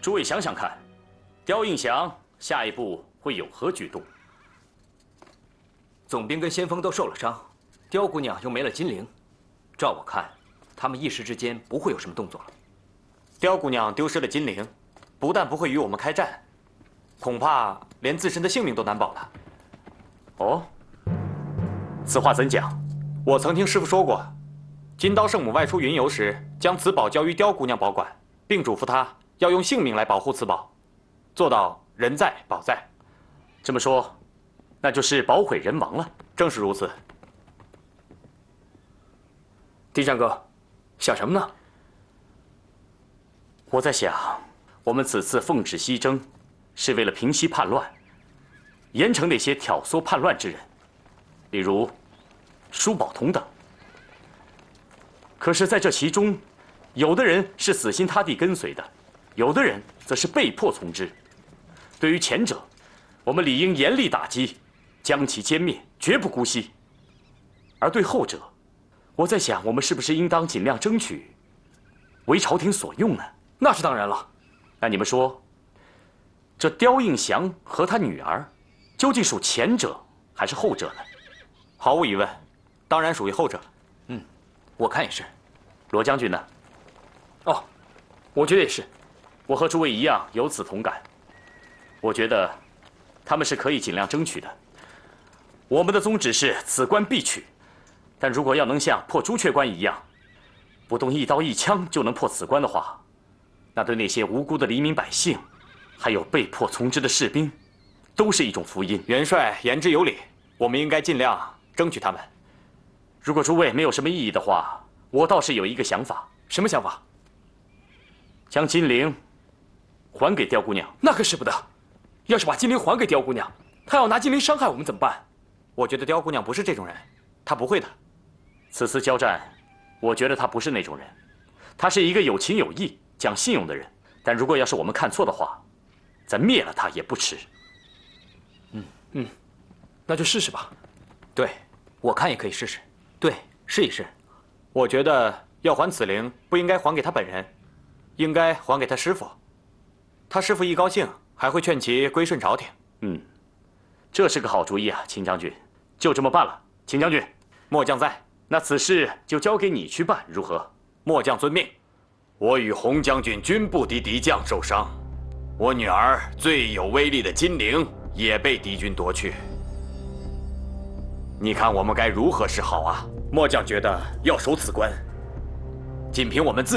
诸位想想看，刁应祥下一步会有何举动？ 总兵跟先锋都受了伤，刁姑娘又没了金铃，照我看，他们一时之间不会有什么动作了。 刁姑娘丢失了金铃，不但不会与我们开战，恐怕连自身的性命都难保了。 哦，此话怎讲？ 我曾听师傅说过，金刀圣母外出云游时，将此宝交于刁姑娘保管，并嘱咐她要用性命来保护此宝，做到人在宝在。 这么说，那就是宝毁人亡了。 正是如此。 丁山哥，想什么呢？ 我在想，我们此次奉旨西征，是为了平息叛乱，严惩那些挑唆叛乱之人，例如舒宝同等。可是，在这其中，有的人是死心塌地跟随的，有的人则是被迫从之。对于前者，我们理应严厉打击，将其歼灭，绝不姑息；而对后者，我在想，我们是不是应当尽量争取为朝廷所用呢？ 那是当然了。 那你们说，这刁应祥和他女儿，究竟属前者还是后者呢？ 毫无疑问，当然属于后者了。 我看也是。 罗将军呢？ 哦，我觉得也是。 我和诸位一样有此同感。我觉得他们是可以尽量争取的。我们的宗旨是此关必取，但如果要能像破朱雀关一样，不动一刀一枪就能破此关的话，那对那些无辜的黎民百姓，还有被迫从之的士兵，都是一种福音。 元帅言之有理，我们应该尽量争取他们。 如果诸位没有什么异议的话，我倒是有一个想法。 什么想法？ 将金铃还给刁姑娘。 那可使不得！要是把金铃还给刁姑娘，她要拿金铃伤害我们怎么办？ 我觉得刁姑娘不是这种人，她不会的。 此次交战，我觉得她不是那种人，她是一个有情有义、讲信用的人。但如果要是我们看错的话，咱灭了她也不迟。 那就试试吧。 对，我看也可以试试。对，试一试。 我觉得要还此铃，不应该还给他本人，应该还给他师傅。他师傅一高兴，还会劝其归顺朝廷。 这是个好主意啊，秦将军，就这么办了。秦将军， 末将在， 那此事就交给你去办，如何？ 末将遵命。 我与洪将军均不敌敌将受伤，我女儿最有威力的金铃也被敌军夺去。你看我们该如何是好啊？ 末将觉得要守此关，仅凭我们自